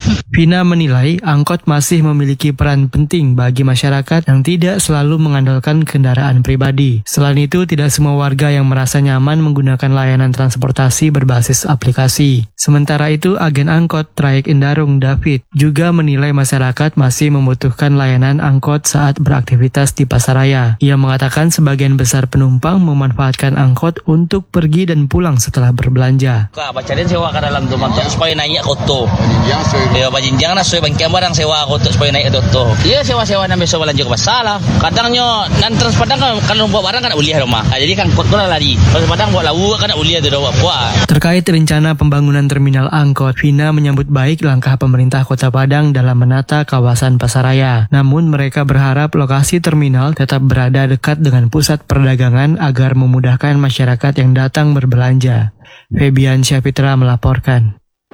Vina menilai angkot masih memiliki peran penting bagi masyarakat yang tidak selalu mengandalkan kendaraan pribadi. Selain itu, tidak semua warga yang merasa nyaman menggunakan layanan transportasi berbasis aplikasi. Sementara itu, agen angkot Trayek Indarung David juga menilai masyarakat masih membutuhkan layanan angkot saat beraktivitas di pasaraya. Ia mengatakan sebagian besar penumpang memanfaatkan angkot untuk pergi dan pulang setelah berbelanja. Baca din sewa ka dalam tumantok supaya naik koto. Ya bajinjang na soy bangkian barang sewa koto supaya naik koto. Iya sewa-sewa na beso belanja ke pasar. Kadang nyo nan transpadang kan buat barang kan uliah rumah. Jadi kan kot lah lari. Transpadang buat lawu kan uliah tu dawa buat. Terkait rencana pembangunan terminal angkot, Vina menyambut baik langkah pemerintah Kota Padang dalam menata kawasan pasaraya. Namun mereka berharap lokasi terminal tetap berada dekat dengan pusat perdagangan agar memudahkan masyarakat yang datang berbelanja. Febian Syafitra melaporkan.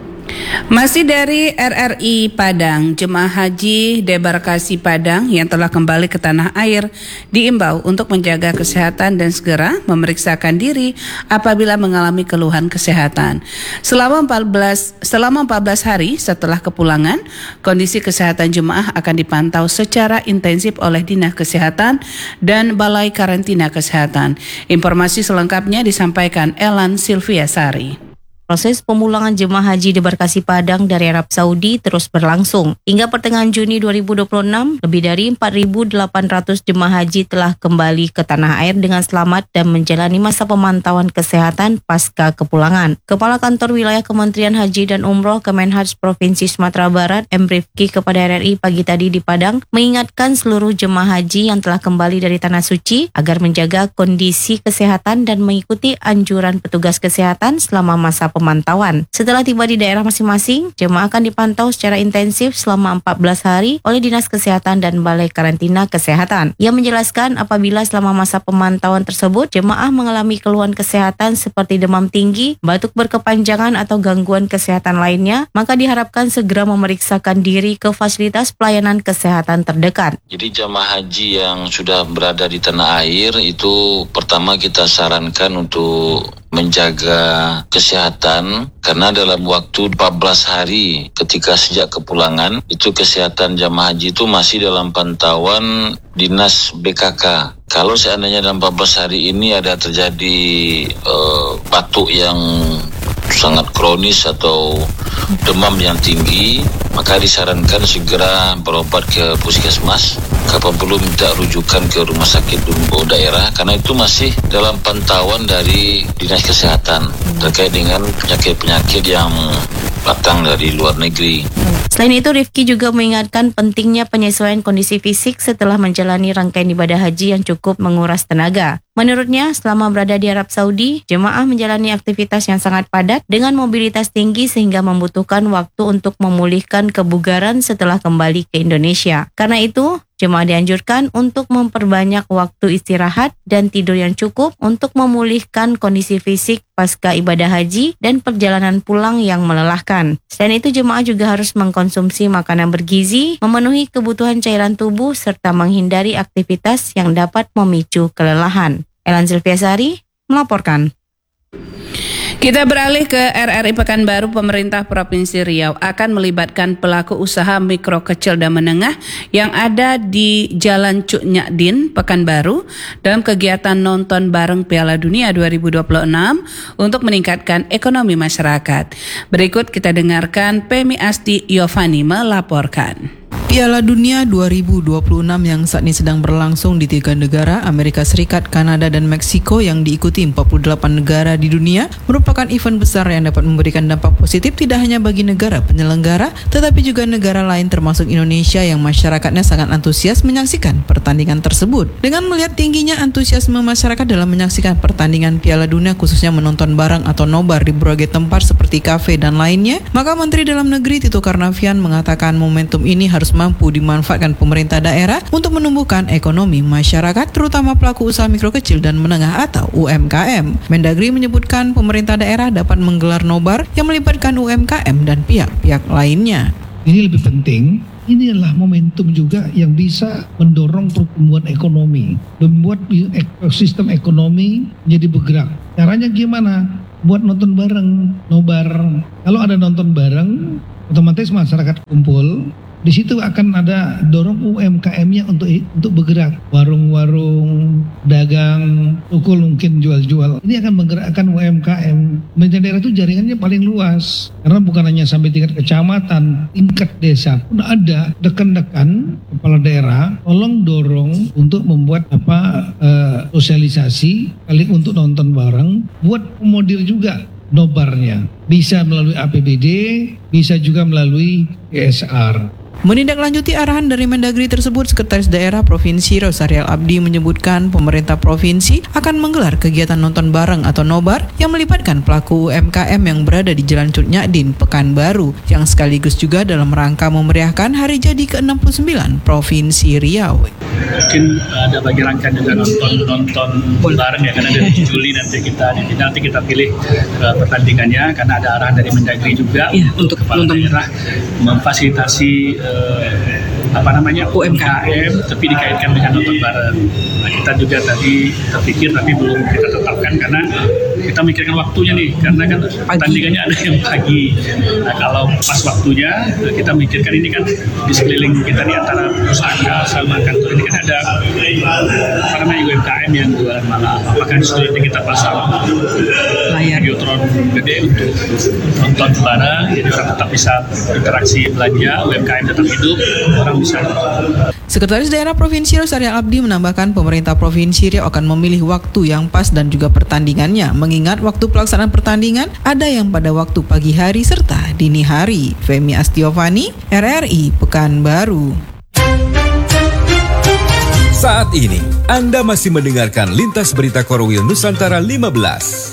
Masih dari RRI Padang, jemaah haji debarkasi Padang yang telah kembali ke tanah air diimbau untuk menjaga kesehatan dan segera memeriksakan diri apabila mengalami keluhan kesehatan. Selama 14 hari setelah kepulangan, kondisi kesehatan jemaah akan dipantau secara intensif oleh Dinas Kesehatan dan Balai Karantina Kesehatan. Informasi selengkapnya disampaikan Elan Silviasari. Proses pemulangan jemaah haji debarkasi Padang dari Arab Saudi terus berlangsung. Hingga pertengahan Juni 2026, lebih dari 4.800 jemaah haji telah kembali ke tanah air dengan selamat dan menjalani masa pemantauan kesehatan pasca kepulangan. Kepala Kantor Wilayah Kementerian Haji dan Umroh Kemenhaj Provinsi Sumatera Barat, M. Rifki kepada RRI pagi tadi di Padang, mengingatkan seluruh jemaah haji yang telah kembali dari Tanah Suci agar menjaga kondisi kesehatan dan mengikuti anjuran petugas kesehatan selama masa pemantauan. Setelah tiba di daerah masing-masing, jemaah akan dipantau secara intensif selama 14 hari oleh Dinas Kesehatan dan Balai Karantina Kesehatan. Ia menjelaskan apabila selama masa pemantauan tersebut, jemaah mengalami keluhan kesehatan seperti demam tinggi, batuk berkepanjangan atau gangguan kesehatan lainnya, maka diharapkan segera memeriksakan diri ke fasilitas pelayanan kesehatan terdekat. Jadi jemaah haji yang sudah berada di tanah air itu pertama kita sarankan untuk menjaga kesehatan karena dalam waktu 14 hari ketika sejak kepulangan itu kesehatan jamaah haji itu masih dalam pantauan Dinas BKK. Kalau seandainya dalam 14 hari ini ada terjadi batuk yang sangat kronis atau demam yang tinggi, maka disarankan segera berobat ke puskesmas. Kapan perlu minta rujukan ke rumah sakit daerah karena itu masih dalam pantauan dari Dinas Kesehatan terkait dengan penyakit-penyakit yang datang dari luar negeri. Selain itu, Rifki juga mengingatkan pentingnya penyesuaian kondisi fisik setelah menjalani rangkaian ibadah haji yang cukup menguras tenaga. Menurutnya, selama berada di Arab Saudi, jemaah menjalani aktivitas yang sangat padat dengan mobilitas tinggi sehingga membutuhkan waktu untuk memulihkan kebugaran setelah kembali ke Indonesia. Karena itu, jemaah dianjurkan untuk memperbanyak waktu istirahat dan tidur yang cukup untuk memulihkan kondisi fisik pasca ibadah haji dan perjalanan pulang yang melelahkan. Selain itu, jemaah juga harus mengkonsumsi makanan bergizi, memenuhi kebutuhan cairan tubuh, serta menghindari aktivitas yang dapat memicu kelelahan. Elan Silviasari melaporkan. Kita beralih ke RRI Pekanbaru. Pemerintah Provinsi Riau akan melibatkan pelaku usaha mikro kecil dan menengah yang ada di Jalan Cuk Nyakdin, Pekanbaru dalam kegiatan nonton bareng Piala Dunia 2026 untuk meningkatkan ekonomi masyarakat. Berikut kita dengarkan Pemi Asti Yovani melaporkan. Piala Dunia 2026 yang saat ini sedang berlangsung di 3 negara, Amerika Serikat, Kanada, dan Meksiko yang diikuti 48 negara di dunia, merupakan event besar yang dapat memberikan dampak positif tidak hanya bagi negara penyelenggara, tetapi juga negara lain termasuk Indonesia yang masyarakatnya sangat antusias menyaksikan pertandingan tersebut. Dengan melihat tingginya antusiasme masyarakat dalam menyaksikan pertandingan Piala Dunia, khususnya menonton bareng atau nobar di berbagai tempat seperti kafe dan lainnya, maka Menteri Dalam Negeri Tito Karnavian mengatakan momentum ini harus mampu dimanfaatkan pemerintah daerah untuk menumbuhkan ekonomi masyarakat, terutama pelaku usaha mikro kecil dan menengah atau UMKM. Mendagri menyebutkan pemerintah daerah dapat menggelar nobar yang melibatkan UMKM dan pihak-pihak lainnya. Ini lebih penting, ini adalah momentum juga yang bisa mendorong pertumbuhan ekonomi, membuat sistem ekonomi menjadi bergerak. Caranya gimana? buat nonton bareng, nobar. Kalau ada nonton bareng, otomatis masyarakat kumpul. Di situ akan ada dorong UMKM-nya untuk bergerak. Warung-warung, dagang, toko mungkin jual-jual. Ini akan menggerakkan UMKM. Pemerintah daerah itu jaringannya paling luas. Karena bukan hanya sampai tingkat kecamatan, tingkat desa pun ada. Dekan-dekan kepala daerah, tolong dorong untuk membuat sosialisasi, kali untuk nonton bareng, buat pemodir juga nobarnya. Bisa melalui APBD, bisa juga melalui CSR. Menindaklanjuti arahan dari Mendagri tersebut, Sekretaris Daerah Provinsi Rosarial Abdi menyebutkan pemerintah provinsi akan menggelar kegiatan nonton bareng atau nobar yang melibatkan pelaku UMKM yang berada di Jalan Cut Nyadin, Pekanbaru, yang sekaligus juga dalam rangka memeriahkan hari jadi ke-69 Provinsi Riau. Mungkin ada bagi rangkaian juga nonton bareng ya, karena dari Juli nanti kita pilih pertandingannya, karena ada arahan dari Mendagri juga untuk kepala daerah memfasilitasi UMKM, tapi dikaitkan dengan nonton bareng. Nah, kita juga tadi terpikir, tapi belum kita tetapkan karena kita mikirkan waktunya nih, karena kan pertandingannya ada yang pagi. Nah, kalau pas waktunya kita mikirkan ini kan di sekeliling kita nih antara pusaka sama kantor ini kan ada UMKM yang jualan malam. Apakah di situ kita pasang layar Videotron gede untuk nonton bareng, jadi orang tetap bisa interaksi belanja, UMKM tetap hidup, orang bisa. Sekretaris Daerah Provinsi Rosarial Abdi menambahkan pemerintah Provinsi Riau akan memilih waktu yang pas dan juga pertandingannya, mengingat waktu pelaksanaan pertandingan ada yang pada waktu pagi hari serta dini hari. Femi Astiovani, RRI Pekanbaru. Saat ini Anda masih mendengarkan Lintas Berita Korwil Nusantara 15.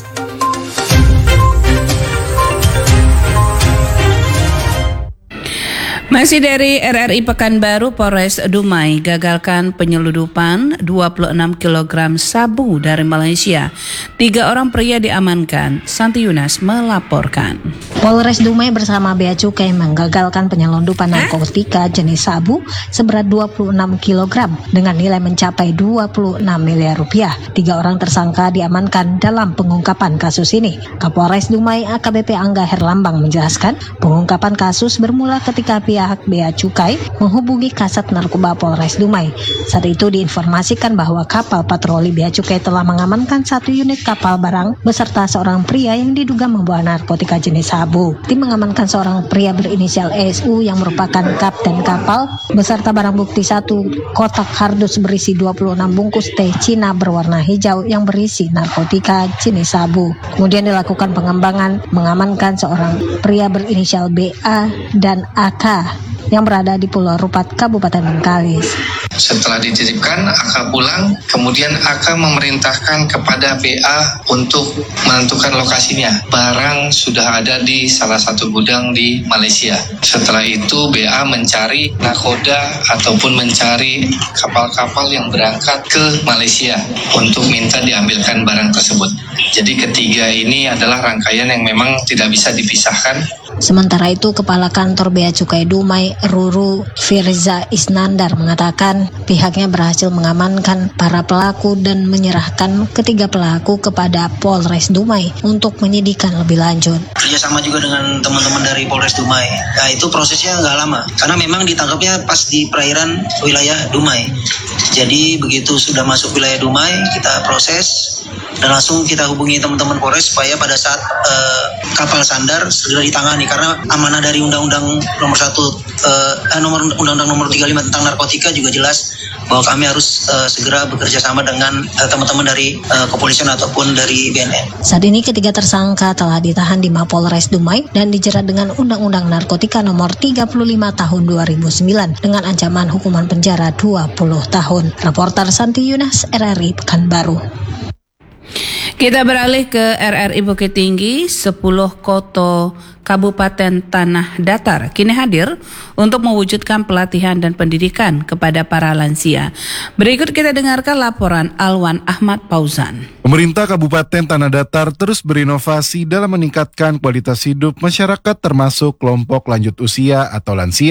Masih dari RRI Pekanbaru, Polres Dumai gagalkan penyeludupan 26 kg sabu dari Malaysia. 3 orang pria diamankan. Santi Yunas melaporkan. Polres Dumai bersama Bea Cukai menggagalkan penyelundupan narkotika jenis sabu seberat 26 kg dengan nilai mencapai 26 miliar rupiah. 3 orang tersangka diamankan dalam pengungkapan kasus ini. Kapolres Dumai AKBP Angga Herlambang menjelaskan, pengungkapan kasus bermula ketika pihak Bea Cukai menghubungi Kasat Narkoba Polres Dumai. Saat itu diinformasikan bahwa kapal patroli Bea Cukai telah mengamankan 1 unit kapal barang beserta seorang pria yang diduga membawa narkotika jenis sabu. Tim mengamankan seorang pria berinisial ESU yang merupakan kapten kapal beserta barang bukti 1 kotak kardus berisi 26 bungkus teh Cina berwarna hijau yang berisi narkotika jenis sabu. Kemudian dilakukan pengembangan, mengamankan seorang pria berinisial BA dan AK yang berada di Pulau Rupat, Kabupaten Bengkalis. Setelah dititipkan, AK pulang, kemudian AK memerintahkan kepada BA untuk menentukan lokasinya. Barang sudah ada di salah satu gudang di Malaysia. Setelah itu BA mencari nakoda ataupun mencari kapal-kapal yang berangkat ke Malaysia untuk minta diambilkan barang tersebut. Jadi ketiga ini adalah rangkaian yang memang tidak bisa dipisahkan. Sementara itu, Kepala Kantor Bea Cukai Dumai, Ruru Firza Isnandar, mengatakan pihaknya berhasil mengamankan para pelaku dan menyerahkan ketiga pelaku kepada Polres Dumai untuk menyidikan lebih lanjut. Kerjasama juga dengan teman-teman dari Polres Dumai. Nah, itu prosesnya nggak lama, karena memang ditangkapnya pas di perairan wilayah Dumai. Jadi begitu sudah masuk wilayah Dumai, kita proses dan langsung kita hubungi teman-teman Polres supaya pada saat kapal sandar segera ditangani, karena amanah dari Undang-Undang nomor 35 tentang narkotika juga jelas bahwa kami harus segera bekerja sama dengan teman-teman dari kepolisian ataupun dari BNN. Saat ini ketiga tersangka telah ditahan di Mapolres Dumai dan dijerat dengan Undang-Undang Narkotika nomor 35 tahun 2009 dengan ancaman hukuman penjara 20 tahun. Reporter Santi Yunas, RRI Pekanbaru. Kita beralih ke RRI Bukit Tinggi. 10 koto Kabupaten Tanah Datar kini hadir untuk mewujudkan pelatihan dan pendidikan kepada para lansia. Berikut kita dengarkan laporan Alwan Ahmad Pauzan. Pemerintah Kabupaten Tanah Datar terus berinovasi dalam meningkatkan kualitas hidup masyarakat termasuk kelompok lanjut usia atau lansia.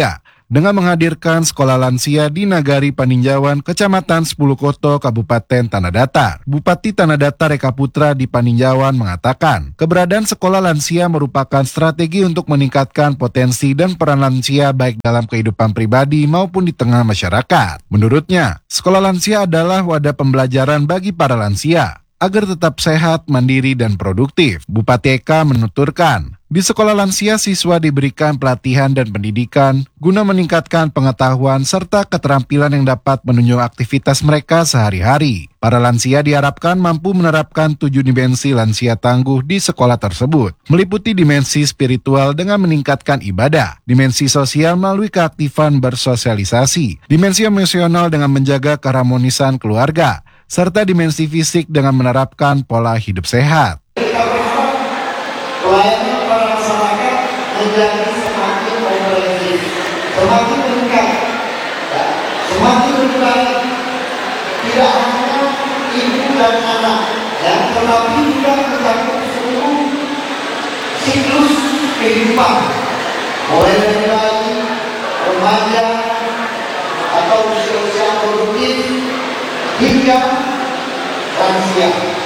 dengan menghadirkan sekolah lansia di Nagari Paninjauan, Kecamatan 10 Koto, Kabupaten Tanah Datar. Bupati Tanah Datar Eka Putra di Paninjauan mengatakan, keberadaan sekolah lansia merupakan strategi untuk meningkatkan potensi dan peran lansia baik dalam kehidupan pribadi maupun di tengah masyarakat. Menurutnya, sekolah lansia adalah wadah pembelajaran bagi para lansia agar tetap sehat, mandiri, dan produktif. Bupati Eka menuturkan, di sekolah lansia siswa diberikan pelatihan dan pendidikan guna meningkatkan pengetahuan serta keterampilan yang dapat menunjang aktivitas mereka sehari-hari. Para lansia diharapkan mampu menerapkan 7 dimensi lansia tangguh di sekolah tersebut, meliputi dimensi spiritual dengan meningkatkan ibadah, dimensi sosial melalui keaktifan bersosialisasi, dimensi emosional dengan menjaga keharmonisan keluarga, serta dimensi fisik dengan menerapkan pola hidup sehat. Pelayanan para masyarakat menjadi semakin komprehensif, semakin meningkat, semakin berbaik. Tidak hanya ibu dan anak, tetapi juga mencakup seluruh siklus kehidupan, mulai dari bayi, remaja, atau usia-usia produktif, hingga lansia.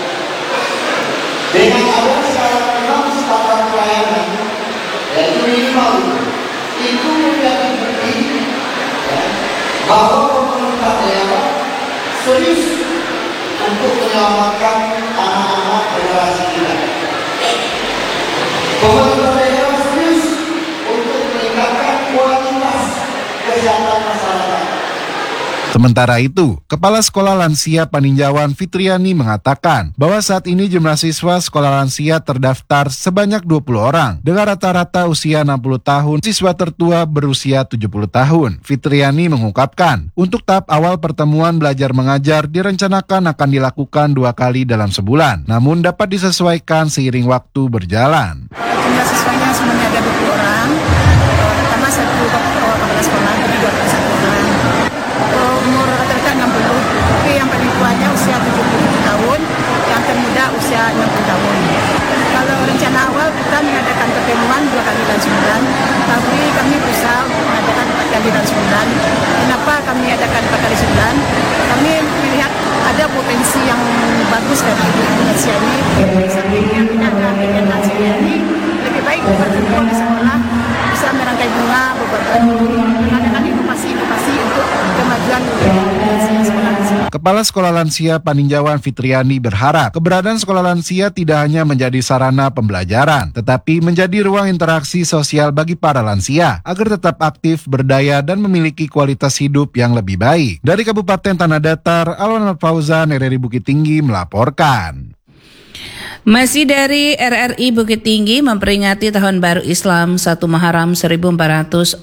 Dengan ada sekarang 6 standar pelayanan, yaitu minimal itu menjadi bukti bahwa pemerintah daerah serius untuk menyelamatkan anak-anak generasi kita. Pemerintah daerah serius untuk meningkatkan kualitas kesehatan masyarakat. Sementara itu, Kepala Sekolah Lansia Paninjauan Fitriani mengatakan bahwa saat ini jumlah siswa sekolah lansia terdaftar sebanyak 20 orang dengan rata-rata usia 60 tahun, siswa tertua berusia 70 tahun. Fitriani mengungkapkan, untuk tahap awal pertemuan belajar mengajar direncanakan akan dilakukan 2 kali dalam sebulan, namun dapat disesuaikan seiring waktu berjalan. Jumlah siswanya semuanya ada 20 orang, pertama satu kepala sekolah, jadi 21 orang. Umur rata-rata 60, tapi yang paling tuanya usia 70 tahun, yang termuda usia 60 tahun. Kalau rencana awal kita mengadakan pertemuan 2 kali dalam sebulan, tapi kami berusaha mengadakan 4 kali dalam sebulan. Kenapa kami adakan 4 kali sebulan? Kami melihat ada potensi yang bagus dari ibu lansia ini. Sampingnya ada kegiatan lansia ini lebih baik berkumpul di sekolah, bisa merangkai bunga, mengadakan inovasi-inovasi untuk kemajuan sekolah. Kepala Sekolah Lansia Paninjauan Fitriani berharap keberadaan sekolah lansia tidak hanya menjadi sarana pembelajaran, tetapi menjadi ruang interaksi sosial bagi para lansia agar tetap aktif, berdaya, dan memiliki kualitas hidup yang lebih baik. Dari Kabupaten Tanah Datar, Alwan Fauzan, RRI Bukit Tinggi melaporkan. Masih dari RRI Bukit Tinggi memperingati Tahun Baru Islam 1 Muharram 1448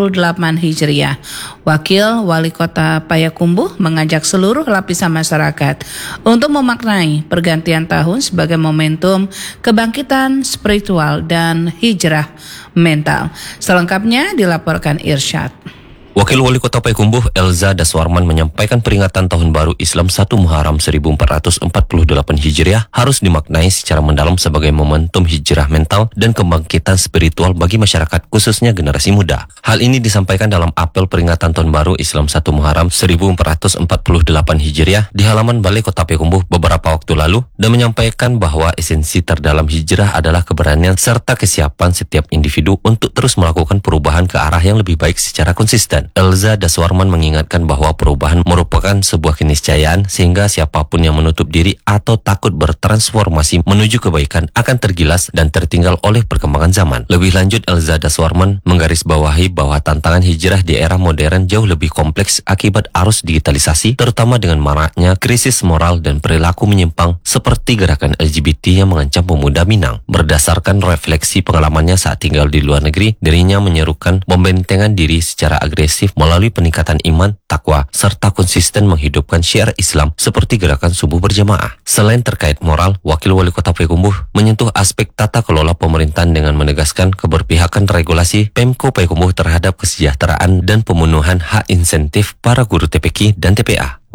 Hijriah. Wakil Wali Kota Payakumbuh mengajak seluruh lapisan masyarakat untuk memaknai pergantian tahun sebagai momentum kebangkitan spiritual dan hijrah mental. Selengkapnya dilaporkan Irsyad. Wakil Wali Kota Payakumbuh Elza Daswarman menyampaikan peringatan Tahun Baru Islam 1 Muharram 1448 Hijriah harus dimaknai secara mendalam sebagai momentum hijrah mental dan kebangkitan spiritual bagi masyarakat khususnya generasi muda. Hal ini disampaikan dalam apel peringatan Tahun Baru Islam 1 Muharram 1448 Hijriah di halaman Balai Kota Payakumbuh beberapa waktu lalu dan menyampaikan bahwa esensi terdalam hijrah adalah keberanian serta kesiapan setiap individu untuk terus melakukan perubahan ke arah yang lebih baik secara konsisten. Elza Daswarman mengingatkan bahwa perubahan merupakan sebuah keniscayaan sehingga siapapun yang menutup diri atau takut bertransformasi menuju kebaikan akan tergilas dan tertinggal oleh perkembangan zaman. Lebih lanjut, Elza Daswarman menggarisbawahi bahwa tantangan hijrah di era modern jauh lebih kompleks akibat arus digitalisasi, terutama dengan maraknya krisis moral dan perilaku menyimpang seperti gerakan LGBT yang mengancam pemuda Minang. Berdasarkan refleksi pengalamannya saat tinggal di luar negeri, dirinya menyerukan pembentengan diri secara agresif melalui peningkatan iman, takwa, serta konsisten menghidupkan syiar Islam seperti gerakan subuh berjamaah. Selain terkait moral, Wakil Wali Kota Payakumbuh menyentuh aspek tata kelola pemerintahan dengan menegaskan keberpihakan regulasi Pemko Payakumbuh terhadap kesejahteraan dan pemenuhan hak insentif para guru TPQ dan TPA.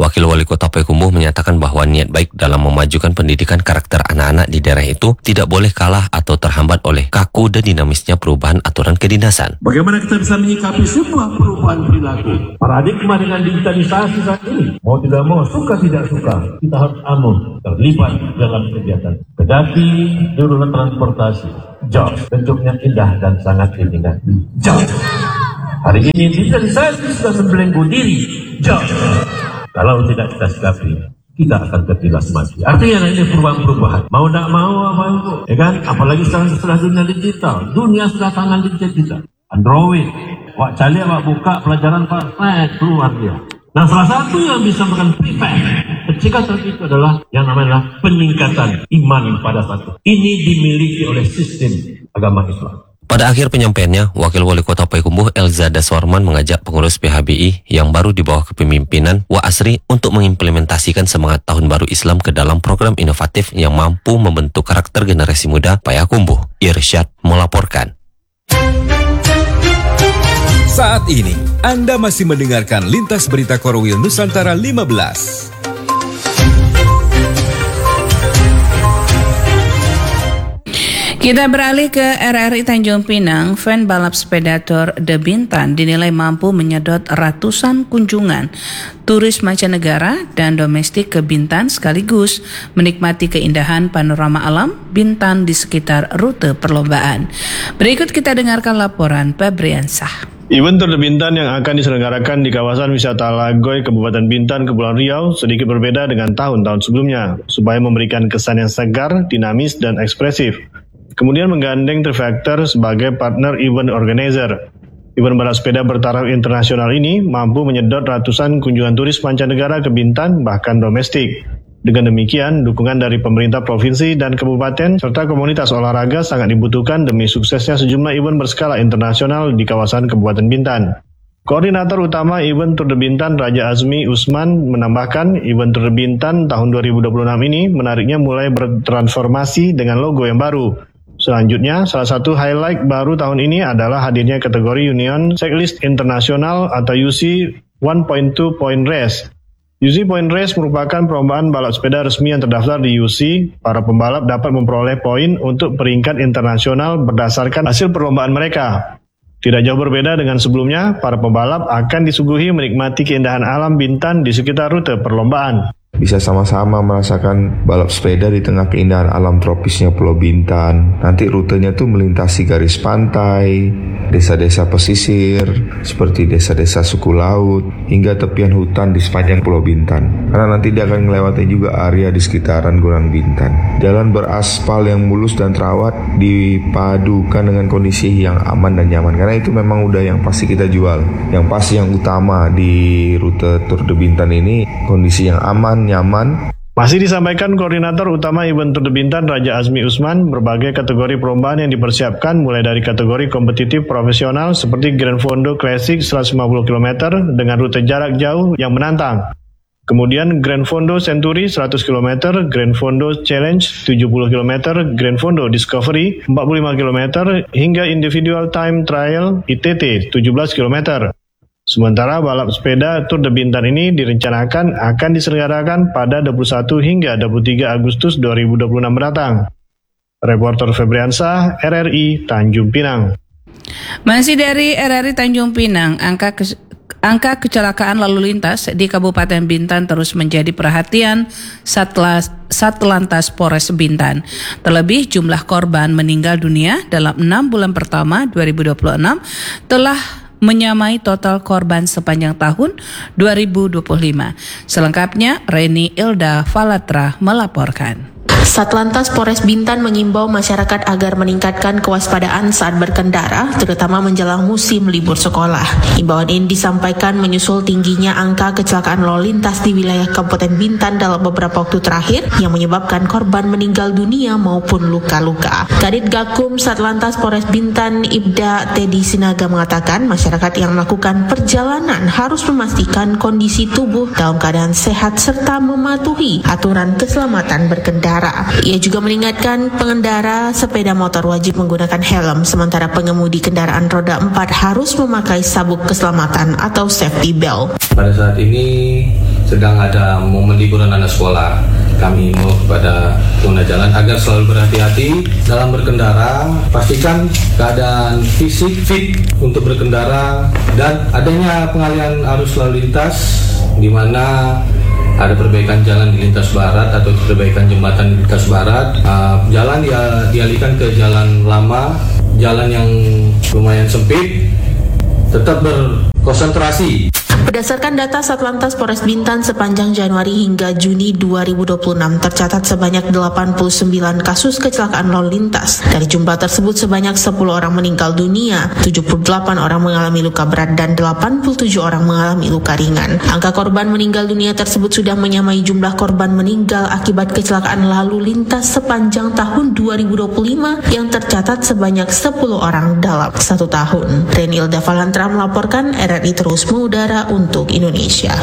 Wakil Wali Kota Payakumbuh menyatakan bahwa niat baik dalam memajukan pendidikan karakter anak-anak di daerah itu tidak boleh kalah atau terhambat oleh kaku dan dinamisnya perubahan aturan kedinasan. Bagaimana kita bisa menyikapi semua perubahan perilaku? Paradigma dengan digitalisasi saat ini, mau tidak mau, suka tidak suka, kita harus terlibat dalam kegiatan. Kendati jurusan transportasi, jauh, bentuknya indah dan sangat diminati. Jauh. Hari ini digitalisasi sudah membelenggu diri. Jauh. Kalau tidak kita sikapi, kita akan tertilas mati. Artinya ini perubahan-perubahan. Mau tidak mau, ya kan? Apalagi setelah dunia digital. Dunia sudah tangan digital. Android. Wak cali, wak buka pelajaran keluar dia. Nah, salah satu yang bisa memberikan pencegahan itu adalah yang namanya peningkatan iman pada satu. Ini dimiliki oleh sistem agama Islam. Pada akhir penyampaiannya, Wakil Wali Kota Payakumbuh Elza Daswarman mengajak pengurus PHBI yang baru di bawah kepemimpinan Wak Asri untuk mengimplementasikan semangat Tahun Baru Islam ke dalam program inovatif yang mampu membentuk karakter generasi muda Payakumbuh. Irsyad melaporkan. Saat ini, Anda masih mendengarkan Lintas Berita Korwil Nusantara 15. Kita beralih ke RRI Tanjung Pinang. Fan balap sepeda Tour de Bintan dinilai mampu menyedot ratusan kunjungan turis mancanegara dan domestik ke Bintan sekaligus menikmati keindahan panorama alam Bintan di sekitar rute perlombaan. Berikut kita dengarkan laporan Febriansah. Event Tour de Bintan yang akan diselenggarakan di kawasan wisata Lagoy, Kabupaten Bintan, Kepulauan Riau sedikit berbeda dengan tahun-tahun sebelumnya, supaya memberikan kesan yang segar, dinamis, dan ekspresif. Kemudian menggandeng Trifector sebagai partner event organizer. Event balap sepeda bertaraf internasional ini mampu menyedot ratusan kunjungan turis mancanegara ke Bintan, bahkan domestik. Dengan demikian, dukungan dari pemerintah provinsi dan kabupaten serta komunitas olahraga sangat dibutuhkan demi suksesnya sejumlah event berskala internasional di kawasan Kabupaten Bintan. Koordinator utama event Tour de Bintan Raja Azmi Usman menambahkan event Tour de Bintan tahun 2026 ini menariknya mulai bertransformasi dengan logo yang baru. Selanjutnya, salah satu highlight baru tahun ini adalah hadirnya kategori Union Cyclist International atau UC 1.2 Point Race. UC Point Race merupakan perlombaan balap sepeda resmi yang terdaftar di UC. Para pembalap dapat memperoleh poin untuk peringkat internasional berdasarkan hasil perlombaan mereka. Tidak jauh berbeda dengan sebelumnya, para pembalap akan disuguhi menikmati keindahan alam Bintan di sekitar rute perlombaan. Bisa sama-sama merasakan balap sepeda di tengah keindahan alam tropisnya Pulau Bintan. Nanti rutenya tuh melintasi garis pantai, desa-desa pesisir, seperti desa-desa suku laut, hingga tepian hutan di sepanjang Pulau Bintan. Karena nanti dia akan melewati juga area di sekitaran Gunung Bintan. Jalan beraspal yang mulus dan terawat dipadukan dengan kondisi yang aman dan nyaman. Karena itu memang udah yang pasti kita jual. Yang pasti yang utama di rute Tour de Bintan ini, kondisi yang aman, nyaman. Masih disampaikan Koordinator Utama Event Tour de Bintan Raja Azmi Usman, berbagai kategori perlombaan yang dipersiapkan mulai dari kategori kompetitif profesional seperti Grand Fondo Classic 150 km dengan rute jarak jauh yang menantang. Kemudian Grand Fondo Century 100 km, Grand Fondo Challenge 70 km, Grand Fondo Discovery 45 km, hingga Individual Time Trial ITT 17 km. Sementara balap sepeda Tour de Bintan ini direncanakan akan diselenggarakan pada 21 hingga 23 Agustus 2026 mendatang. Reporter Febriansah, RRI Tanjung Pinang. Masih dari RRI Tanjung Pinang, angka kecelakaan lalu lintas di Kabupaten Bintan terus menjadi perhatian Satlantas Polres Bintan. Terlebih jumlah korban meninggal dunia dalam 6 bulan pertama 2026 telah menyamai total korban sepanjang tahun 2025. Selengkapnya, Reni Ilda Falatra melaporkan. Satlantas Polres Bintan mengimbau masyarakat agar meningkatkan kewaspadaan saat berkendara, terutama menjelang musim libur sekolah. Imbauan ini disampaikan menyusul tingginya angka kecelakaan lalu lintas di wilayah Kabupaten Bintan dalam beberapa waktu terakhir yang menyebabkan korban meninggal dunia maupun luka-luka. Kadit Gakum Satlantas Polres Bintan Ibda Teddy Sinaga mengatakan masyarakat yang melakukan perjalanan harus memastikan kondisi tubuh dalam keadaan sehat serta mematuhi aturan keselamatan berkendara. mereka. Ia juga mengingatkan pengendara sepeda motor wajib menggunakan helm, sementara pengemudi kendaraan roda 4 harus memakai sabuk keselamatan atau safety belt. Pada saat ini sedang ada momen liburan anak sekolah. Kami mau kepada pengguna jalan agar selalu berhati-hati dalam berkendara, pastikan keadaan fisik fit untuk berkendara dan adanya pengalihan arus lalu lintas di mana ada perbaikan jalan di lintas barat atau perbaikan jembatan di lintas barat. Jalan dialihkan ke jalan lama, jalan yang lumayan sempit, tetap berkonsentrasi. Berdasarkan data Satlantas Polres Bintan sepanjang Januari hingga Juni 2026 tercatat sebanyak 89 kasus kecelakaan lalu lintas. Dari jumlah tersebut sebanyak 10 orang meninggal dunia, 78 orang mengalami luka berat dan 87 orang mengalami luka ringan. Angka korban meninggal dunia tersebut sudah menyamai jumlah korban meninggal akibat kecelakaan lalu lintas sepanjang tahun 2025 yang tercatat sebanyak 10 orang dalam 1 tahun. Renilda Valantra melaporkan, RRI terus mengudara untuk Indonesia.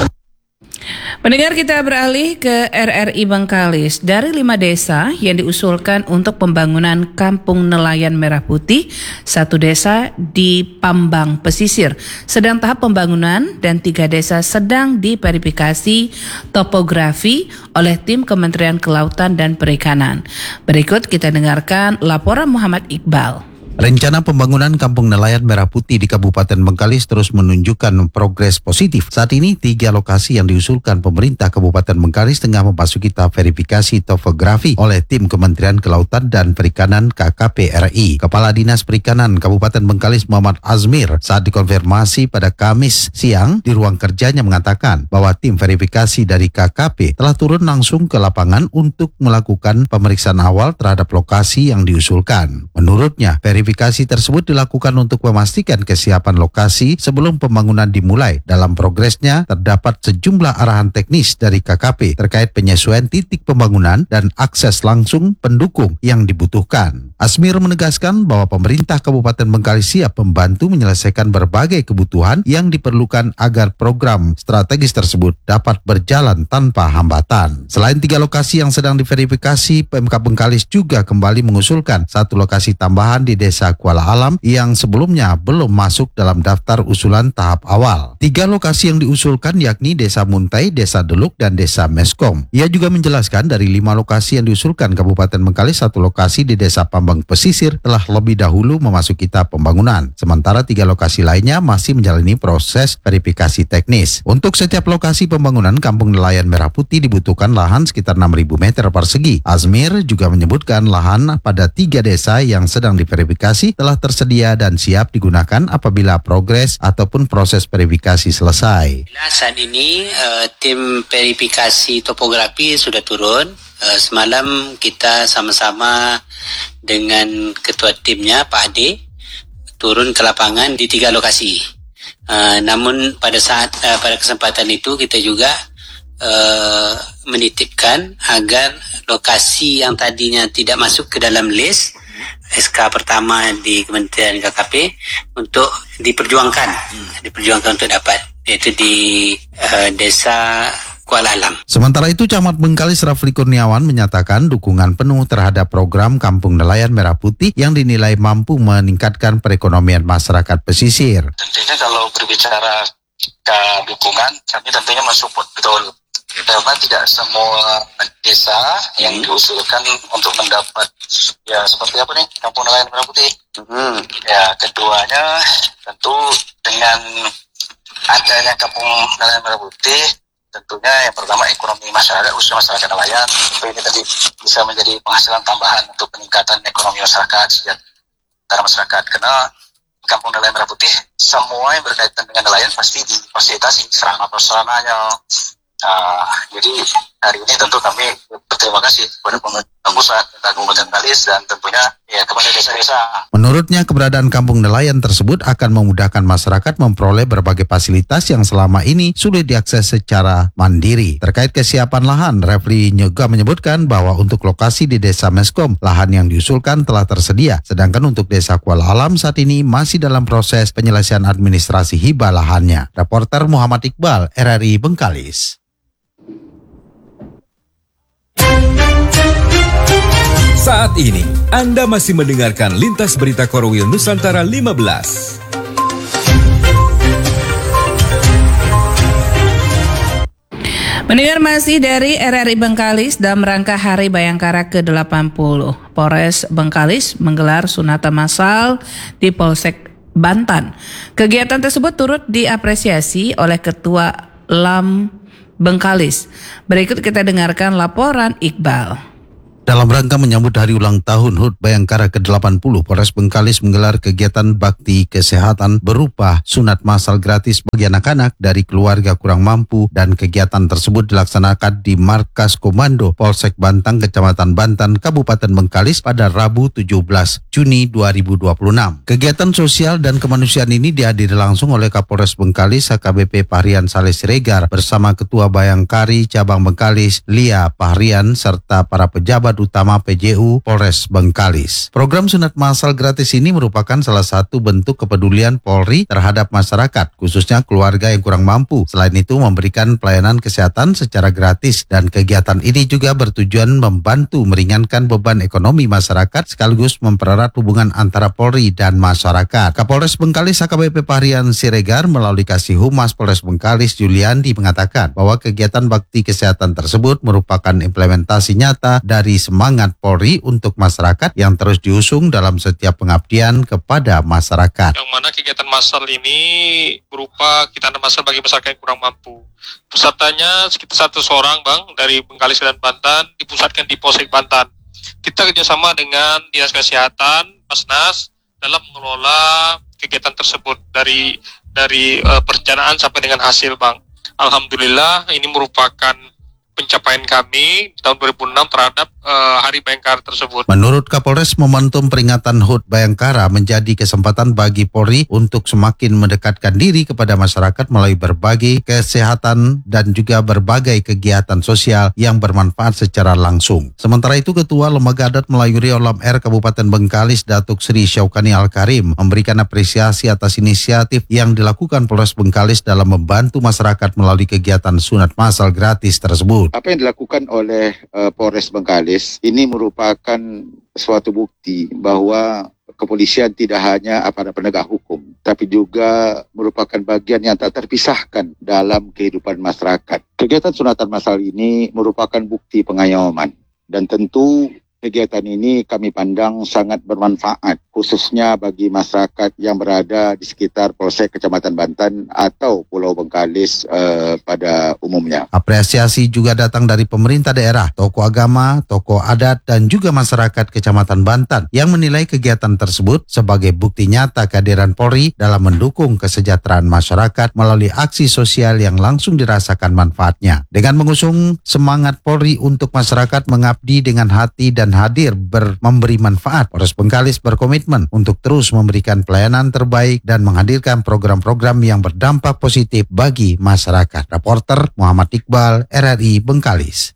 Pendengar, kita beralih ke RRI Bengkalis. Dari 5 desa yang diusulkan untuk pembangunan Kampung Nelayan Merah Putih, 1 desa di Pambang Pesisir sedang tahap pembangunan dan 3 desa sedang diverifikasi topografi oleh tim Kementerian Kelautan dan Perikanan. Berikut kita dengarkan laporan Muhammad Iqbal. Rencana pembangunan Kampung Nelayan Merah Putih di Kabupaten Bengkalis terus menunjukkan progres positif. Saat ini 3 lokasi yang diusulkan pemerintah Kabupaten Bengkalis tengah memasuki tahap verifikasi topografi oleh tim Kementerian Kelautan dan Perikanan KKP RI. Kepala Dinas Perikanan Kabupaten Bengkalis Muhammad Azmir saat dikonfirmasi pada Kamis siang di ruang kerjanya mengatakan bahwa tim verifikasi dari KKP telah turun langsung ke lapangan untuk melakukan pemeriksaan awal terhadap lokasi yang diusulkan. Menurutnya, verifikasi tersebut dilakukan untuk memastikan kesiapan lokasi sebelum pembangunan dimulai. Dalam progresnya, terdapat sejumlah arahan teknis dari KKP terkait penyesuaian titik pembangunan dan akses langsung pendukung yang dibutuhkan. Azmir menegaskan bahwa pemerintah Kabupaten Bengkalis siap membantu menyelesaikan berbagai kebutuhan yang diperlukan agar program strategis tersebut dapat berjalan tanpa hambatan. Selain 3 lokasi yang sedang diverifikasi, PMK Bengkalis juga kembali mengusulkan 1 lokasi tambahan di Desa Kuala Alam yang sebelumnya belum masuk dalam daftar usulan tahap awal. 3 lokasi yang diusulkan yakni Desa Muntai, Desa Deluk, dan Desa Meskom. Ia juga menjelaskan dari 5 lokasi yang diusulkan Kabupaten Bengkalis, 1 lokasi di Desa Pambang Pesisir telah lebih dahulu memasuki tahap pembangunan. Sementara 3 lokasi lainnya masih menjalani proses verifikasi teknis. Untuk setiap lokasi pembangunan Kampung Nelayan Merah Putih dibutuhkan lahan sekitar 6.000 meter persegi. Azmir juga menyebutkan lahan pada 3 desa yang sedang diverifikasi telah tersedia dan siap digunakan apabila progres ataupun proses verifikasi selesai. Saat ini tim verifikasi topografi sudah turun. Semalam kita sama-sama dengan ketua timnya Pak Ade turun ke lapangan di 3 lokasi. Namun pada kesempatan itu kita juga menitipkan agar lokasi yang tadinya tidak masuk ke dalam list SK pertama di Kementerian KKP untuk diperjuangkan untuk dapat, yaitu di Desa Kuala Alam. Sementara itu, Camat Bengkalis Rafli Kurniawan menyatakan dukungan penuh terhadap program Kampung Nelayan Merah Putih yang dinilai mampu meningkatkan perekonomian masyarakat pesisir. Tentunya kalau berbicara dukungan, kami tentunya mensupport betul. Karena tidak semua desa yang diusulkan untuk mendapat ya seperti apa nih Kampung Nelayan Merah Putih. Ya keduanya tentu dengan adanya Kampung Nelayan Merah Putih, tentunya yang pertama ekonomi masyarakat, khususnya masyarakat nelayan, ini tadi bisa menjadi penghasilan tambahan untuk peningkatan ekonomi masyarakat, sejahtera masyarakat. Karena Kampung Nelayan Merah Putih semua yang berkaitan dengan nelayan pasti difasilitasi sarana-prasarananya. Jadi hari ini tentu kami berterima kasih kepada pemerintah pusat, Kabupaten Bengkalis, dan tentunya ya kepada desa-desa. Menurutnya, keberadaan kampung nelayan tersebut akan memudahkan masyarakat memperoleh berbagai fasilitas yang selama ini sulit diakses secara mandiri. Terkait kesiapan lahan, Refli juga menyebutkan bahwa untuk lokasi di Desa Meskom, lahan yang diusulkan telah tersedia. Sedangkan untuk Desa Kuala Alam saat ini masih dalam proses penyelesaian administrasi hibah lahannya. Reporter Muhammad Iqbal, RRI Bengkalis. Saat ini, Anda masih mendengarkan Lintas Berita Korwil Nusantara 15. Mendengar masih dari RRI Bengkalis dalam rangka Hari Bayangkara ke-80. Polres Bengkalis menggelar sunatan massal di Polsek Bantan. Kegiatan tersebut turut diapresiasi oleh Ketua LAM Bengkalis. Berikut kita dengarkan laporan Iqbal. Dalam rangka menyambut hari ulang tahun HUT Bayangkara ke-80, Polres Bengkalis menggelar kegiatan bakti kesehatan berupa sunat massal gratis bagi anak-anak dari keluarga kurang mampu, dan kegiatan tersebut dilaksanakan di Markas Komando Polsek Bantang, Kecamatan Bantan, Kabupaten Bengkalis pada Rabu 17 Juni 2026. Kegiatan sosial dan kemanusiaan ini dihadiri langsung oleh Kapolres Bengkalis AKBP Pahrian Saleh Siregar bersama Ketua Bayangkari Cabang Bengkalis Lia Pahrian serta para pejabat utama PJU Polres Bengkalis. Program sunat massal gratis ini merupakan salah satu bentuk kepedulian Polri terhadap masyarakat, khususnya keluarga yang kurang mampu. Selain itu memberikan pelayanan kesehatan secara gratis, dan kegiatan ini juga bertujuan membantu meringankan beban ekonomi masyarakat sekaligus mempererat hubungan antara Polri dan masyarakat. Kapolres Bengkalis AKBP Pahrian Siregar melalui Kasih Humas Polres Bengkalis Juliandi mengatakan bahwa kegiatan bakti kesehatan tersebut merupakan implementasi nyata dari semangat Polri untuk masyarakat yang terus diusung dalam setiap pengabdian kepada masyarakat. Yang mana kegiatan massal ini berupa kegiatan massal bagi masyarakat yang kurang mampu. Pesertanya sekitar 100 orang, Bang, dari Bengkalis dan Bantan, dipusatkan di Polsek Bantan. Kita kerjasama dengan Dinas Kesehatan, Basnas, dalam mengelola kegiatan tersebut dari perencanaan sampai dengan hasil, Bang. Alhamdulillah ini merupakan pencapaian kami di tahun 2006 terhadap Hari Bayangkara tersebut. Menurut Kapolres, momentum peringatan HUT Bayangkara menjadi kesempatan bagi Polri untuk semakin mendekatkan diri kepada masyarakat melalui berbagai kesehatan dan juga berbagai kegiatan sosial yang bermanfaat secara langsung. Sementara itu, Ketua Lembaga Adat Melayu Riau Lam R Kabupaten Bengkalis Datuk Sri Syaukani Al-Karim memberikan apresiasi atas inisiatif yang dilakukan Polres Bengkalis dalam membantu masyarakat melalui kegiatan sunat massal gratis tersebut. Apa yang dilakukan oleh Polres Bengkalis ini merupakan suatu bukti bahwa kepolisian tidak hanya aparat penegak hukum, tapi juga merupakan bagian yang tak terpisahkan dalam kehidupan masyarakat. Kegiatan sunatan massal ini merupakan bukti pengayoman, dan tentu kegiatan ini kami pandang sangat bermanfaat, khususnya bagi masyarakat yang berada di sekitar Polsek Kecamatan Bantan atau Pulau Bengkalis pada umumnya. Apresiasi juga datang dari pemerintah daerah, tokoh agama, tokoh adat, dan juga masyarakat Kecamatan Bantan yang menilai kegiatan tersebut sebagai bukti nyata kehadiran Polri dalam mendukung kesejahteraan masyarakat melalui aksi sosial yang langsung dirasakan manfaatnya. Dengan mengusung semangat Polri untuk masyarakat mengabdi dengan hati dan hadir memberi manfaat, Polres Bengkalis berkomitmen untuk terus memberikan pelayanan terbaik dan menghadirkan program-program yang berdampak positif bagi masyarakat. Reporter Muhammad Iqbal, RRI Bengkalis.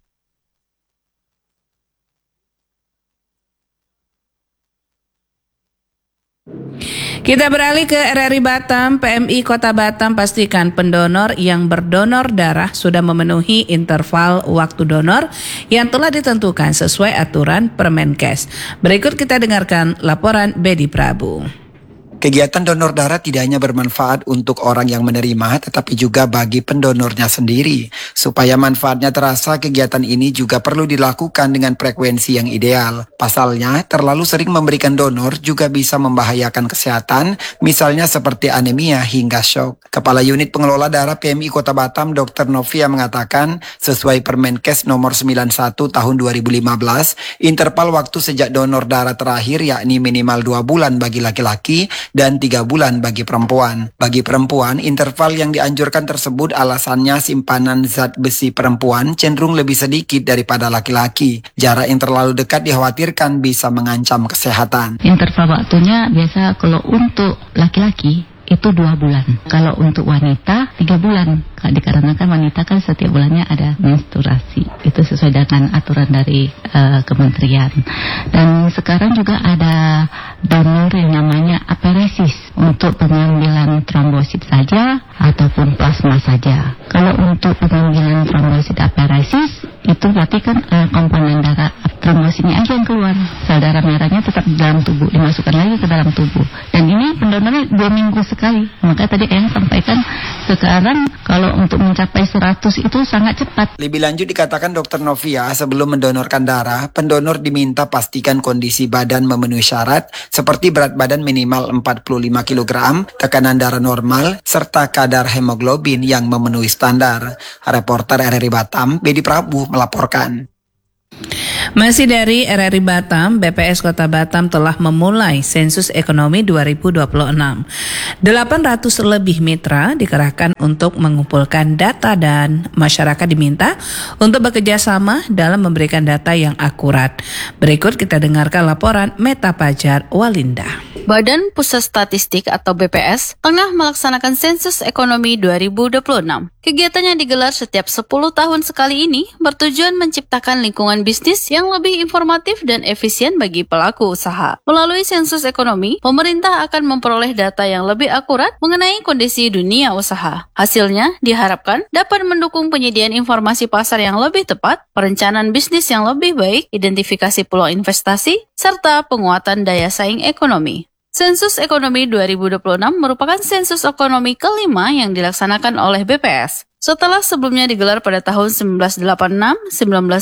Kita beralih ke RRI Batam. PMI Kota Batam pastikan pendonor yang berdonor darah sudah memenuhi interval waktu donor yang telah ditentukan sesuai aturan Permenkes. Berikut kita dengarkan laporan Bedi Prabu. Kegiatan donor darah tidak hanya bermanfaat untuk orang yang menerima, tetapi juga bagi pendonornya sendiri. Supaya manfaatnya terasa, kegiatan ini juga perlu dilakukan dengan frekuensi yang ideal. Pasalnya, terlalu sering memberikan donor juga bisa membahayakan kesehatan, misalnya seperti anemia hingga shock. Kepala Unit Pengelola Darah PMI Kota Batam, Dr. Novia mengatakan, sesuai Permenkes nomor 91 tahun 2015, interval waktu sejak donor darah terakhir yakni minimal 2 bulan bagi laki-laki dan 3 bulan bagi perempuan. Bagi perempuan, interval yang dianjurkan tersebut alasannya simpanan zat besi perempuan cenderung lebih sedikit daripada laki-laki. Jarak yang terlalu dekat dikhawatirkan bisa mengancam kesehatan. Interval waktunya biasa kalau untuk laki-laki itu 2 bulan. Kalau untuk wanita 3 bulan. Dikarenakan wanita kan setiap bulannya ada menstruasi. Itu sesuai dengan aturan dari kementerian. Dan sekarang juga ada donor yang namanya aperesis untuk pengambilan trombosit saja ataupun plasma saja. Kalau untuk pengambilan trombosit aperesis itu berarti kan komponen darah trombositnya aja yang keluar, sel darah merahnya tetap di dalam tubuh, dimasukkan lagi ke dalam tubuh. Dan ini pendonornya 2 minggu sekali. Makanya tadi yang sampaikan sekarang kalau untuk mencapai 100 itu sangat cepat. Lebih lanjut dikatakan Dr. Novia, sebelum mendonorkan darah, pendonor diminta pastikan kondisi badan memenuhi syarat seperti berat badan minimal 45 kg, tekanan darah normal, serta kadar hemoglobin yang memenuhi standar. Reporter RRI Batam, Bedi Prabu melaporkan. Masih dari RRI Batam, BPS Kota Batam telah memulai sensus ekonomi 2026. 800 lebih mitra dikerahkan untuk mengumpulkan data dan masyarakat diminta untuk bekerja sama dalam memberikan data yang akurat. Berikut kita dengarkan laporan Meta Pajar Walinda. Badan Pusat Statistik atau BPS tengah melaksanakan sensus ekonomi 2026. Kegiatan yang digelar setiap 10 tahun sekali ini bertujuan menciptakan lingkungan bisnis yang lebih informatif dan efisien bagi pelaku usaha. Melalui sensus ekonomi, pemerintah akan memperoleh data yang lebih akurat mengenai kondisi dunia usaha. Hasilnya diharapkan dapat mendukung penyediaan informasi pasar yang lebih tepat, perencanaan bisnis yang lebih baik, identifikasi peluang investasi, serta penguatan daya saing ekonomi. Sensus Ekonomi 2026 merupakan sensus ekonomi kelima yang dilaksanakan oleh BPS. Setelah sebelumnya digelar pada tahun 1986,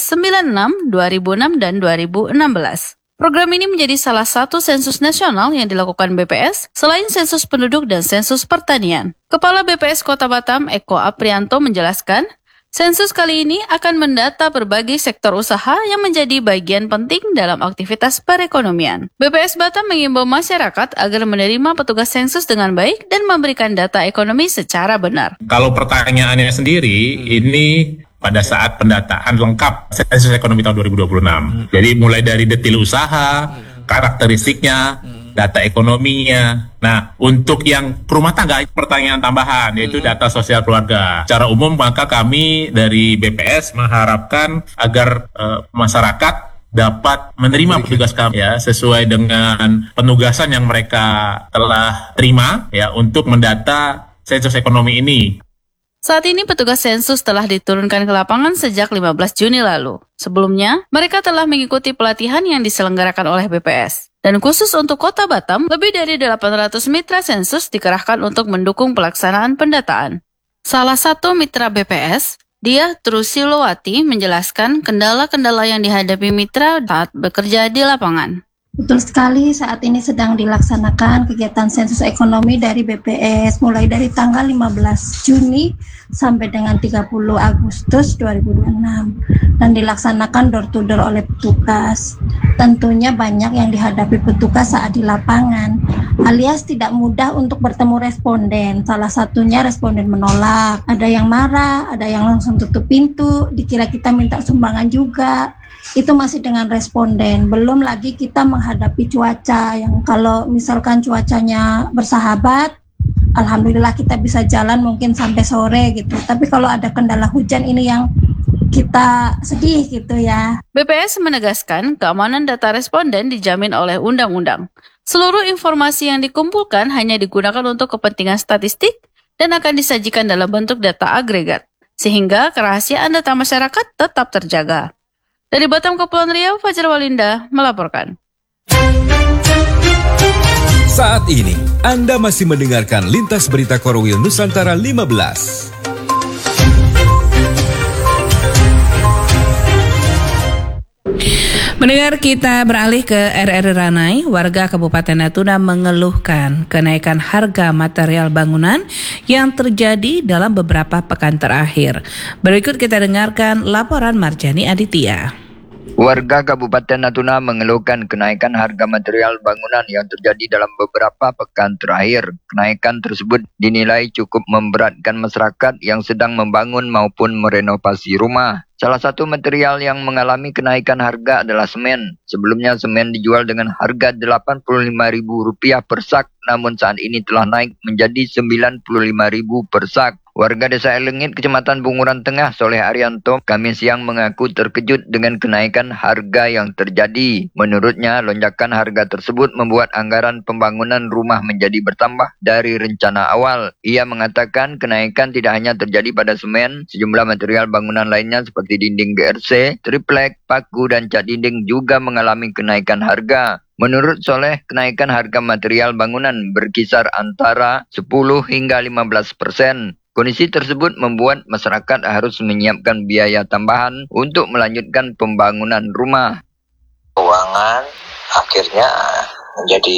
1996, 2006, dan 2016. Program ini menjadi salah satu sensus nasional yang dilakukan BPS selain sensus penduduk dan sensus pertanian. Kepala BPS Kota Batam, Eko Aprianto menjelaskan, sensus kali ini akan mendata berbagai sektor usaha yang menjadi bagian penting dalam aktivitas perekonomian. BPS Batam mengimbau masyarakat agar menerima petugas sensus dengan baik dan memberikan data ekonomi secara benar. Kalau pertanyaannya sendiri, ini pada saat pendataan lengkap sensus ekonomi tahun 2026. Jadi mulai dari detail usaha, karakteristiknya, data ekonominya. Nah, untuk yang rumah tangga, pertanyaan tambahan, yaitu data sosial keluarga. Secara umum, maka kami dari BPS mengharapkan agar masyarakat dapat menerima petugas kami ya sesuai dengan penugasan yang mereka telah terima ya untuk mendata sensus ekonomi ini. Saat ini petugas sensus telah diturunkan ke lapangan sejak 15 Juni lalu. Sebelumnya, mereka telah mengikuti pelatihan yang diselenggarakan oleh BPS. Dan khusus untuk Kota Batam, lebih dari 800 mitra sensus dikerahkan untuk mendukung pelaksanaan pendataan. Salah satu mitra BPS, Diah Trusilowati, menjelaskan kendala-kendala yang dihadapi mitra saat bekerja di lapangan. Betul sekali, saat ini sedang dilaksanakan kegiatan sensus ekonomi dari BPS mulai dari tanggal 15 Juni sampai dengan 30 Agustus 2026 dan dilaksanakan door to door oleh petugas. Tentunya banyak yang dihadapi petugas saat di lapangan, alias tidak mudah untuk bertemu responden. Salah satunya responden menolak, ada yang marah, ada yang langsung tutup pintu, dikira kita minta sumbangan juga. Itu masih dengan responden, belum lagi kita menghadapi cuaca yang kalau misalkan cuacanya bersahabat, alhamdulillah kita bisa jalan mungkin sampai sore gitu. Tapi kalau ada kendala hujan ini yang kita sedih gitu ya. BPS menegaskan keamanan data responden dijamin oleh undang-undang. Seluruh informasi yang dikumpulkan hanya digunakan untuk kepentingan statistik dan akan disajikan dalam bentuk data agregat, sehingga kerahasiaan data masyarakat tetap terjaga. Dari Batam, Kepulauan Riau, Fajar Walinda melaporkan. Saat ini, Anda masih mendengarkan Lintas Berita Korwil Nusantara 15. Mendengar, kita beralih ke RRI Ranai. Warga Kabupaten Natuna mengeluhkan kenaikan harga material bangunan yang terjadi dalam beberapa pekan terakhir. Berikut kita dengarkan laporan Marjani Aditya. Warga Kabupaten Natuna mengeluhkan kenaikan harga material bangunan yang terjadi dalam beberapa pekan terakhir. Kenaikan tersebut dinilai cukup memberatkan masyarakat yang sedang membangun maupun merenovasi rumah. Salah satu material yang mengalami kenaikan harga adalah semen. Sebelumnya semen dijual dengan harga Rp85.000 per sak, namun saat ini telah naik menjadi Rp95.000 per sak. Warga Desa Elengit, Kecamatan Bunguran Tengah, Soleh Arianto, Kamis siang mengaku terkejut dengan kenaikan harga yang terjadi. Menurutnya, lonjakan harga tersebut membuat anggaran pembangunan rumah menjadi bertambah dari rencana awal. Ia mengatakan kenaikan tidak hanya terjadi pada semen, sejumlah material bangunan lainnya seperti dinding GRC, triplek, paku, dan cat dinding juga mengalami kenaikan harga. Menurut Soleh, kenaikan harga material bangunan berkisar antara 10 hingga 15%. Kondisi tersebut membuat masyarakat harus menyiapkan biaya tambahan untuk melanjutkan pembangunan rumah. Keuangan akhirnya menjadi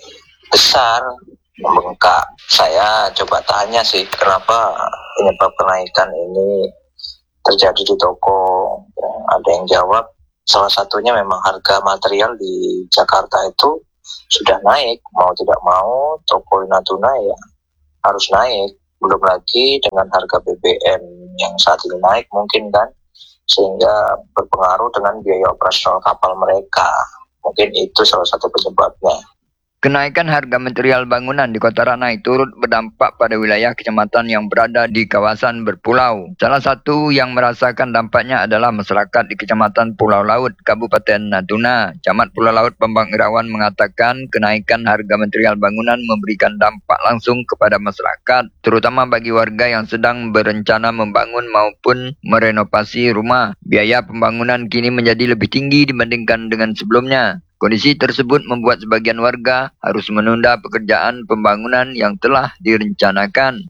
besar, membengkak. Saya coba tanya sih, kenapa penyebab kenaikan ini terjadi di toko. Ada yang jawab, salah satunya memang harga material di Jakarta itu sudah naik. Mau tidak mau, toko Natuna ya harus naik. Belum lagi dengan harga BBM yang saat ini naik mungkin kan, sehingga berpengaruh dengan biaya operasional kapal mereka. Mungkin itu salah satu penyebabnya. Kenaikan harga material bangunan di Kota Ranai turut berdampak pada wilayah kecamatan yang berada di kawasan berpulau. Salah satu yang merasakan dampaknya adalah masyarakat di Kecamatan Pulau Laut, Kabupaten Natuna. Camat Pulau Laut Bambang Irawan mengatakan kenaikan harga material bangunan memberikan dampak langsung kepada masyarakat, terutama bagi warga yang sedang berencana membangun maupun merenovasi rumah. Biaya pembangunan kini menjadi lebih tinggi dibandingkan dengan sebelumnya. Kondisi tersebut membuat sebagian warga harus menunda pekerjaan pembangunan yang telah direncanakan.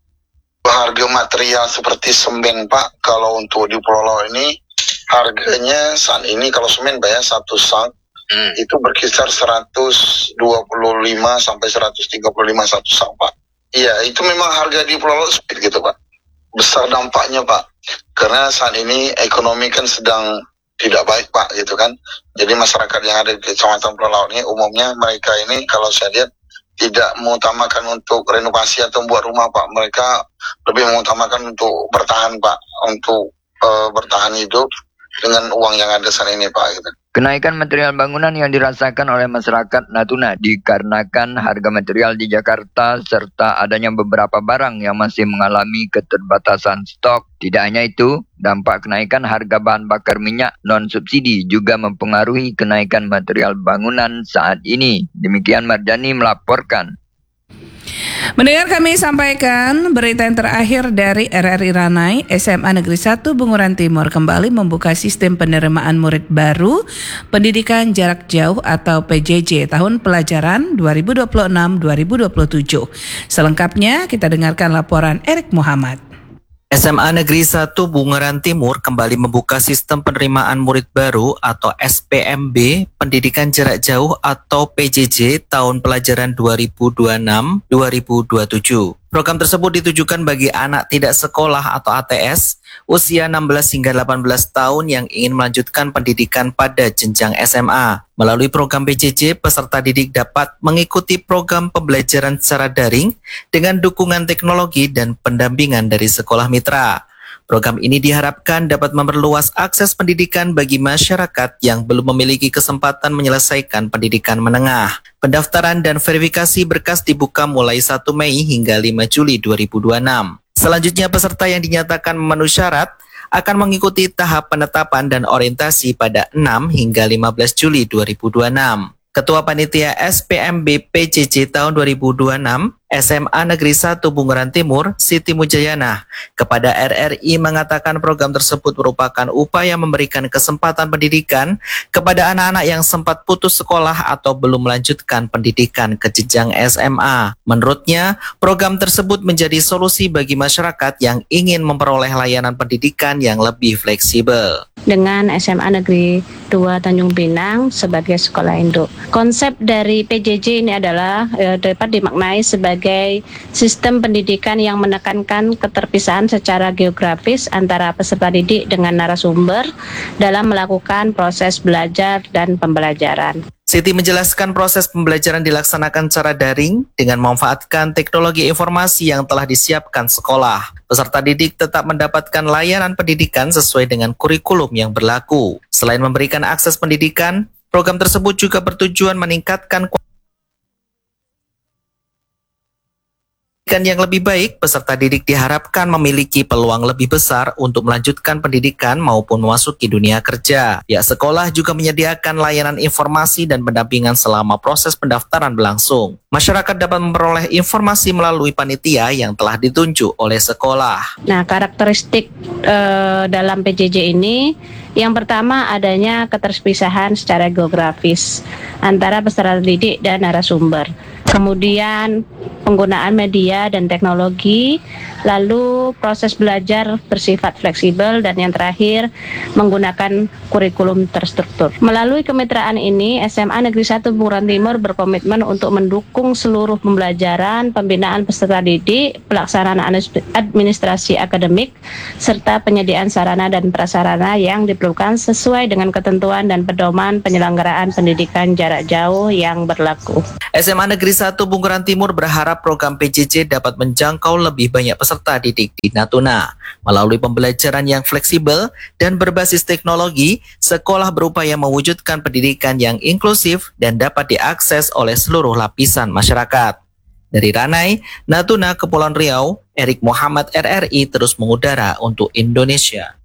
Harga material seperti semen, Pak, kalau untuk di Pulau ini harganya saat ini kalau semen bayar satu sak itu berkisar 125 sampai 135 satu sak, Pak. Iya, itu memang harga di Pulau seperti gitu, Pak. Besar dampaknya, Pak. Karena saat ini ekonomi kan sedang tidak baik, Pak, gitu kan. Jadi masyarakat yang ada di Kecamatan Pulau Laut ini umumnya mereka ini kalau saya lihat tidak mengutamakan untuk renovasi atau membuat rumah, Pak. Mereka lebih mengutamakan untuk bertahan, Pak, untuk bertahan hidup dengan uang yang ada saat ini, Pak, gitu. Kenaikan material bangunan yang dirasakan oleh masyarakat Natuna dikarenakan harga material di Jakarta serta adanya beberapa barang yang masih mengalami keterbatasan stok. Tidak hanya itu, dampak kenaikan harga bahan bakar minyak non-subsidi juga mempengaruhi kenaikan material bangunan saat ini. Demikian Marjani melaporkan. Mendengar kami sampaikan berita yang terakhir dari RRI Ranai, SMA Negeri 1 Bunguran Timur kembali membuka sistem penerimaan murid baru pendidikan jarak jauh atau PJJ tahun pelajaran 2026-2027. Selengkapnya kita dengarkan laporan Erik Muhammad. SMA Negeri 1 Bunguran Timur kembali membuka sistem penerimaan murid baru atau SPMB pendidikan jarak jauh atau PJJ tahun pelajaran 2026-2027. Program tersebut ditujukan bagi anak tidak sekolah atau ATS usia 16 hingga 18 tahun yang ingin melanjutkan pendidikan pada jenjang SMA. Melalui program PJJ, peserta didik dapat mengikuti program pembelajaran secara daring dengan dukungan teknologi dan pendampingan dari sekolah mitra. Program ini diharapkan dapat memperluas akses pendidikan bagi masyarakat yang belum memiliki kesempatan menyelesaikan pendidikan menengah. Pendaftaran dan verifikasi berkas dibuka mulai 1 Mei hingga 5 Juli 2026. Selanjutnya peserta yang dinyatakan memenuhi syarat akan mengikuti tahap penetapan dan orientasi pada 6 hingga 15 Juli 2026. Ketua Panitia SPMB PJJ tahun 2026 SMA Negeri 1 Bunguran Timur, Siti Mujayana, kepada RRI mengatakan program tersebut merupakan upaya memberikan kesempatan pendidikan kepada anak-anak yang sempat putus sekolah atau belum melanjutkan pendidikan ke jenjang SMA. Menurutnya, program tersebut menjadi solusi bagi masyarakat yang ingin memperoleh layanan pendidikan yang lebih fleksibel. Dengan SMA Negeri 2 Tanjung Pinang sebagai sekolah induk. Konsep dari PJJ ini adalah dapat dimaknai sebagai sistem pendidikan yang menekankan keterpisahan secara geografis antara peserta didik dengan narasumber dalam melakukan proses belajar dan pembelajaran. Siti menjelaskan proses pembelajaran dilaksanakan secara daring dengan memanfaatkan teknologi informasi yang telah disiapkan sekolah. Peserta didik tetap mendapatkan layanan pendidikan sesuai dengan kurikulum yang berlaku. Selain memberikan akses pendidikan, program tersebut juga bertujuan meningkatkan yang lebih baik, peserta didik diharapkan memiliki peluang lebih besar untuk melanjutkan pendidikan maupun memasuki dunia kerja. Pihak sekolah juga menyediakan layanan informasi dan pendampingan selama proses pendaftaran berlangsung. Masyarakat dapat memperoleh informasi melalui panitia yang telah ditunjuk oleh sekolah. Nah, karakteristik dalam PJJ ini, yang pertama adanya keterpisahan secara geografis antara peserta didik dan narasumber. Kemudian penggunaan media dan teknologi, lalu proses belajar bersifat fleksibel, dan yang terakhir menggunakan kurikulum terstruktur. Melalui kemitraan ini, SMA Negeri 1 Bunguran Timur berkomitmen untuk mendukung seluruh pembelajaran, pembinaan peserta didik, pelaksanaan administrasi akademik, serta penyediaan sarana dan prasarana yang diperlukan sesuai dengan ketentuan dan pedoman penyelenggaraan pendidikan jarak jauh yang berlaku. SMA Negeri 1 Bunguran Timur berharap program PJJ dapat menjangkau lebih banyak peserta didik di Natuna. Melalui pembelajaran yang fleksibel dan berbasis teknologi, sekolah berupaya mewujudkan pendidikan yang inklusif dan dapat diakses oleh seluruh lapisan masyarakat. Dari Ranai, Natuna, Kepulauan Riau, Erik Muhammad RRI terus mengudara untuk Indonesia.